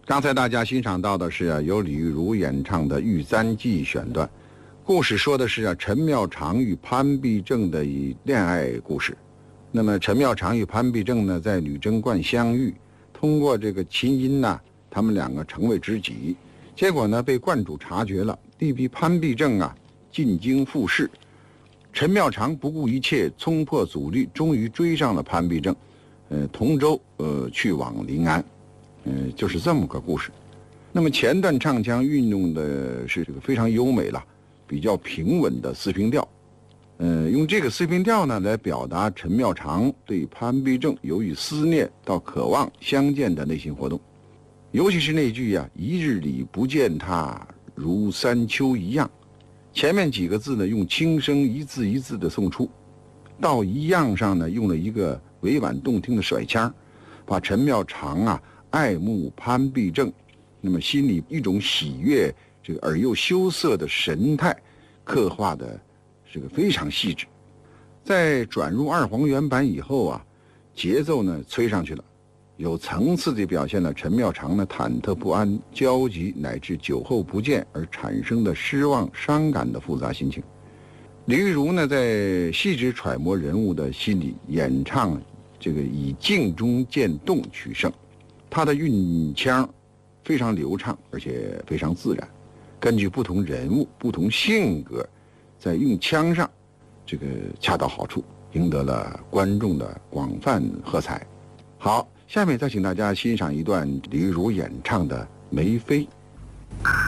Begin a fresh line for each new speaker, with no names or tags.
刚才大家欣赏到的是由李玉茹演唱的《玉簪记》选段。故事说的是陈妙常与潘必正的恋爱故事。那么陈妙常与潘必正呢，在女贞观相遇，通过这个琴音呢，他们两个成为知己。结果呢，被观主察觉了，力逼潘必正进京赴试。陈妙常不顾一切，冲破阻力，终于追上了潘必正，同舟去往临安。就是这么个故事。那么前段唱腔运用的是这个非常优美了，比较平稳的四平调。用这个四平调呢来表达陈妙常对潘必正由于思念到渴望相见的内心活动。尤其是那句一日里不见他，如三秋一样。前面几个字呢用轻声一字一字的送出，到一样上呢用了一个委婉动听的甩腔，把陈妙常爱慕潘必正，那么心里一种喜悦，这个而又羞涩的神态，刻画的这个非常细致。在转入二黄原版以后节奏呢催上去了，有层次地表现了陈妙常呢忐忑不安、焦急乃至酒后不见而产生的失望、伤感的复杂心情。李玉茹呢在细致揣摩人物的心理，演唱这个以静中见动取胜。他的韵腔非常流畅，而且非常自然，根据不同人物、不同性格，在用腔上这个恰到好处，赢得了观众的广泛喝彩。好，下面再请大家欣赏一段李玉茹演唱的《梅妃》。